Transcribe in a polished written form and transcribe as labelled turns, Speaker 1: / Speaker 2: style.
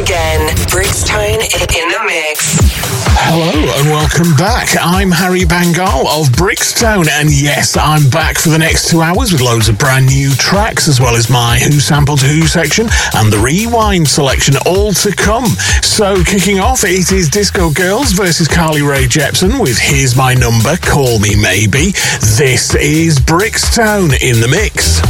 Speaker 1: again. Brixtone in the mix.
Speaker 2: Hello and welcome back. I'm Harry Bangal of Brixtone, and yes, I'm back for the next 2 hours with loads of brand new tracks, as well as my Who Sampled Who section and the Rewind selection, all to come. So kicking off, it is Disco Girls versus Carly Rae Jepsen with Here's My Number, Call Me Maybe. This is Brixtone in the mix.